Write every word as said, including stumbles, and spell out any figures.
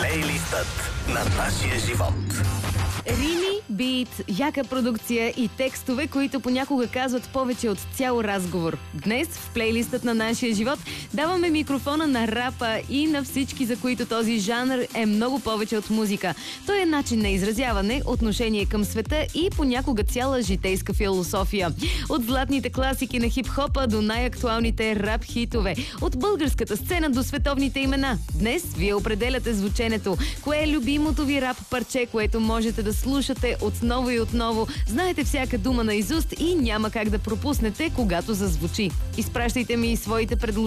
Плейлистът на нашия живот. Рими, бит, яка продукция и текстове, които понякога казват повече от цял разговор. Днес в плейлистът на нашия живот даваме микрофона на рапа и на всички, за които този жанр е много повече от музика. Той е начин на изразяване, отношение към света и понякога цяла житейска философия. От златните класики на хип-хопа до най-актуалните рап-хитове. От българската сцена до световните имена. Днес вие определяте звученето. Кое е любимото ви рап парче, което можете да слушате отново и отново. Знаете всяка дума наизуст и няма как да пропуснете, когато зазвучи. Изпращайте ми своите предложения